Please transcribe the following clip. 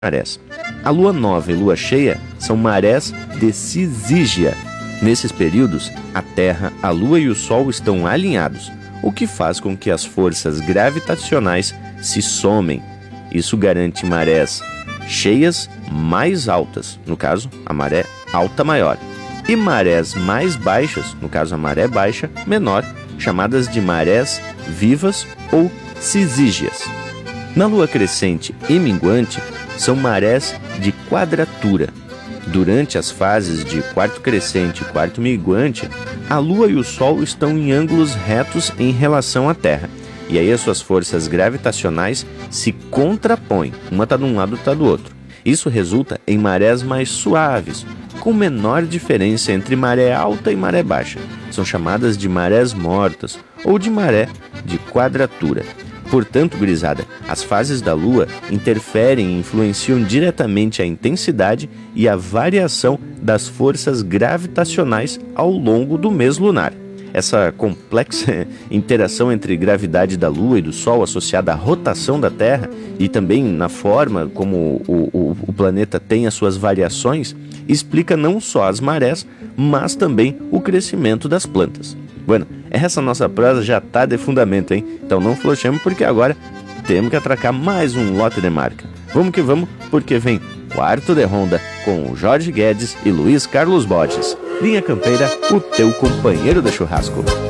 marés. A lua nova e lua cheia são marés de cisígia. Nesses períodos, a Terra, a Lua e o Sol estão alinhados, o que faz com que as forças gravitacionais se somem. Isso garante marés cheias mais altas, no caso, a maré alta maior, e marés mais baixas, no caso, a maré baixa menor, chamadas de marés vivas ou cisígias. Na lua crescente e minguante, são marés de quadratura. Durante as fases de quarto crescente e quarto minguante, a Lua e o Sol estão em ângulos retos em relação à Terra. E aí as suas forças gravitacionais se contrapõem. Uma está de um lado e outra do outro. Isso resulta em marés mais suaves, com menor diferença entre maré alta e maré baixa. São chamadas de marés mortas ou de maré de quadratura. Portanto, gurizada, as fases da Lua interferem e influenciam diretamente a intensidade e a variação das forças gravitacionais ao longo do mês lunar. Essa complexa interação entre gravidade da Lua e do Sol associada à rotação da Terra e também na forma como o planeta tem as suas variações explica não só as marés, mas também o crescimento das plantas. Bueno, essa nossa prosa já tá de fundamento, hein? Então não flochemos porque agora temos que atracar mais um lote de marca. Vamos que vamos, porque vem Quarto de Ronda com o Jorge Guedes e Luiz Carlos Borges. Linha Campeira, o teu companheiro de churrasco.